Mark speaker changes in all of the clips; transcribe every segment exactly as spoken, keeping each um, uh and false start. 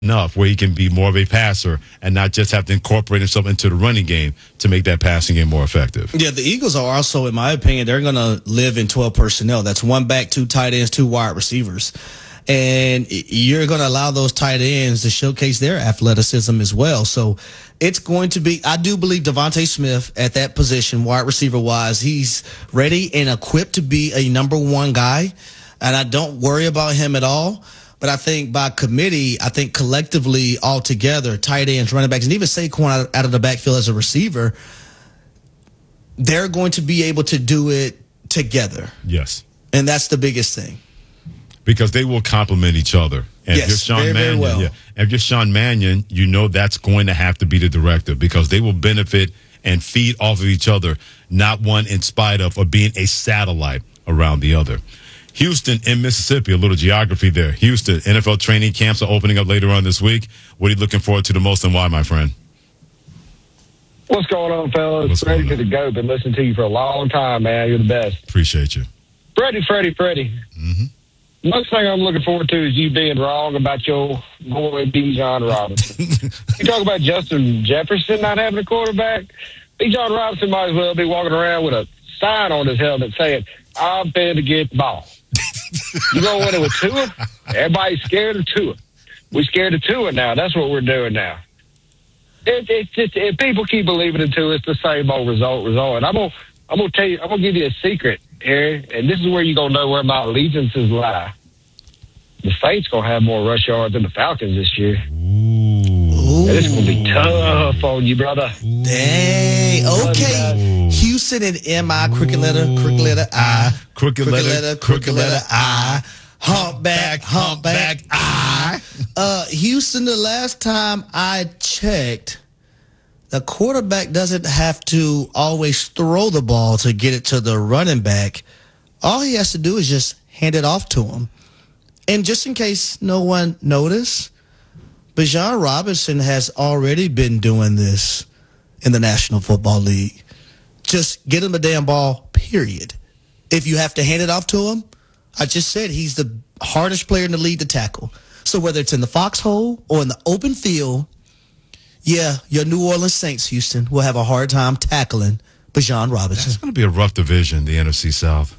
Speaker 1: enough where he can be more of a passer and not just have to incorporate himself into the running game to make that passing game more effective.
Speaker 2: Yeah, the Eagles are also, in my opinion, they're going to live in twelve personnel. That's one back, two tight ends, two wide receivers. And you're going to allow those tight ends to showcase their athleticism as well. So it's going to be, I do believe Devontae Smith at that position, wide receiver wise, he's ready and equipped to be a number one guy. And I don't worry about him at all. But I think by committee, I think collectively, all together, tight ends, running backs, and even Saquon out, out of the backfield as a receiver, they're going to be able to do it together.
Speaker 1: Yes.
Speaker 2: And that's the biggest thing.
Speaker 1: Because they will complement each other. And
Speaker 2: yes,
Speaker 1: if you're Sean
Speaker 2: very,
Speaker 1: Mannion,
Speaker 2: very well.
Speaker 1: yeah, if you're Sean Mannion, you know that's going to have to be the directive because they will benefit and feed off of each other, not one in spite of or being a satellite around the other. Houston in Mississippi, a little geography there. Houston, N F L training camps are opening up later on this week. What are you looking forward to the most and why, my friend?
Speaker 3: What's going on, fellas?
Speaker 1: What's
Speaker 3: Freddie to
Speaker 1: on?
Speaker 3: the GOAT. Been listening to you for a long time, man. You're the best.
Speaker 1: Appreciate you.
Speaker 3: Freddie, Freddie, Freddie.
Speaker 1: Mm-hmm.
Speaker 3: Most thing I'm looking forward to is you being wrong about your boy Bijan Robinson. You talk about Justin Jefferson not having a quarterback. Bijan Robinson might as well be walking around with a sign on his helmet saying, I'm finna to get the ball. You gonna win it with Tua? Everybody's scared of Tua. We're scared of Tua now. That's what we're doing now. It, it's just if people keep believing in Tua, it's the same old result, result. And I'm gonna, I'm gonna tell you, I'm gonna give you a secret here, and this is where you're gonna know where my allegiances lie. The Saints gonna have more rush yards than the Falcons this year.
Speaker 1: Ooh.
Speaker 3: And it's gonna be tough on you, brother.
Speaker 2: Dang. Okay. Houston and M I, crooked letter, crooked letter I,
Speaker 1: Crooked letter,
Speaker 2: crooked letter I, humpback, humpback I. Uh, Houston, the last time I checked, the quarterback doesn't have to always throw the ball to get it to the running back. All he has to do is just hand it off to him. And just in case no one noticed, Bijan Robinson has already been doing this in the National Football League. Just get him a damn ball, period. If you have to hand it off to him, I just said he's the hardest player in the league to tackle. So whether it's in the foxhole or in the open field, yeah, your New Orleans Saints, Houston, will have a hard time tackling Bijan Robinson.
Speaker 1: It's going to be a rough division, the N F C South.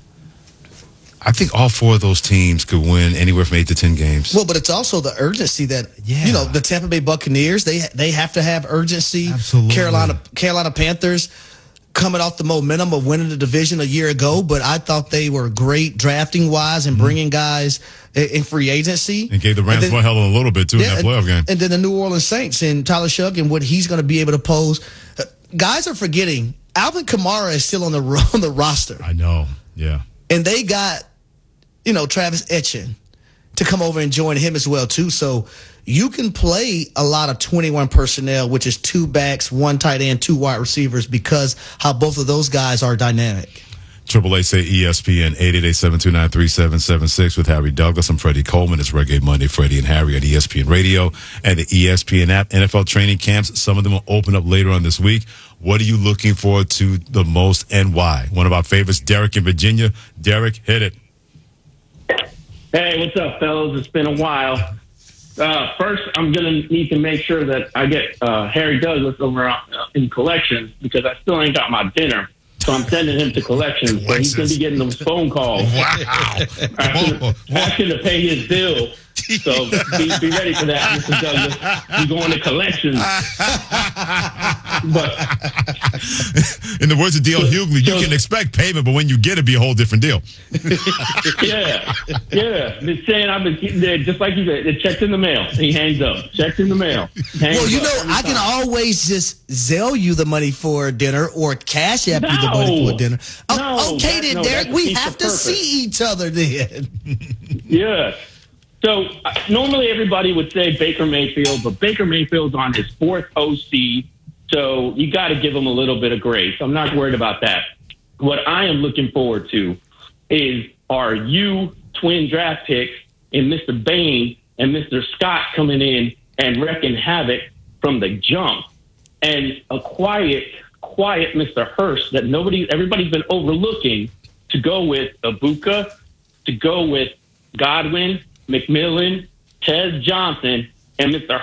Speaker 1: I think all four of those teams could win anywhere from eight to ten games.
Speaker 2: Well, but it's also the urgency that,
Speaker 1: yeah.
Speaker 2: you know, the Tampa Bay Buccaneers, they they have to have urgency.
Speaker 1: Absolutely.
Speaker 2: Carolina Carolina Panthers coming off the momentum of winning the division a year ago, but I thought they were great drafting wise and bringing guys in free agency.
Speaker 1: And gave the Rams one hell of a little bit, too,
Speaker 2: yeah,
Speaker 1: in that playoff game.
Speaker 2: And then the New Orleans Saints and Tyler Shuck and what he's going to be able to pose. Uh, guys are forgetting Alvin Kamara is still on the on the roster.
Speaker 1: I know, yeah.
Speaker 2: And they got, you know, Travis Etienne to come over and join him as well, too. So you can play a lot of twenty-one personnel, which is two backs, one tight end, two wide receivers, because how both of those guys are dynamic.
Speaker 1: Triple A say E S P N, eight eight eight, seven two nine, three seven seven six with Harry Douglas. I'm Freddie Coleman. It's Reggae Monday, Freddie and Harry on E S P N Radio and the E S P N app. N F L training camps, some of them will open up later on this week. What are you looking forward to the most and why? One of our favorites, Derek in Virginia. Derek, hit it.
Speaker 4: Hey, what's up, fellas? It's been a while. Uh, first, I'm going to need to make sure that I get uh, Harry Douglas over uh, in collections because I still ain't got my dinner. So I'm sending him to collections. So he's going to be getting those phone calls.
Speaker 1: Wow.
Speaker 4: Asking, asking to pay his bill. So be, be ready for that, Mister Douglas. You're going to collections. But
Speaker 1: in the words of D L Hughley, you can expect payment, but when you get it, be a whole different deal.
Speaker 4: yeah, yeah. Been saying I've been keeping there, just like you said. It checks in the mail. He hangs up. Checks in the mail. Hangs
Speaker 2: Well, you
Speaker 4: up
Speaker 2: know,
Speaker 4: every
Speaker 2: I can
Speaker 4: time.
Speaker 2: always just Zelle you the money for dinner or cash app you the money for dinner. Oh,
Speaker 4: No,
Speaker 2: okay,
Speaker 4: that-
Speaker 2: then,
Speaker 4: no,
Speaker 2: Derek,
Speaker 4: that's
Speaker 2: we
Speaker 4: defeats
Speaker 2: have
Speaker 4: the
Speaker 2: to
Speaker 4: purpose.
Speaker 2: see each other then.
Speaker 4: Yeah. So uh, normally everybody would say Baker Mayfield, but Baker Mayfield's on his fourth O C, so you got to give him a little bit of grace. I'm not worried about that. What I am looking forward to is our U twin draft picks in Mister Bain and Mister Scott coming in and wrecking havoc from the jump, and a quiet, quiet Mister Hurst that nobody, everybody's been overlooking to go with Ibuka, to go with Godwin, McMillan, Tez Johnson, and Mister